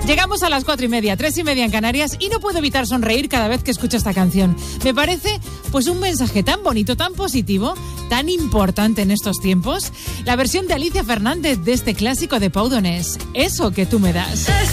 Llegamos a las 4:30, 3:30 en Canarias y no puedo evitar sonreír cada vez que escucho esta canción. Me parece pues un mensaje tan bonito, tan positivo, tan importante en estos tiempos. La versión de Alicia Fernández de este clásico de Pau Donés, Eso que tú me das.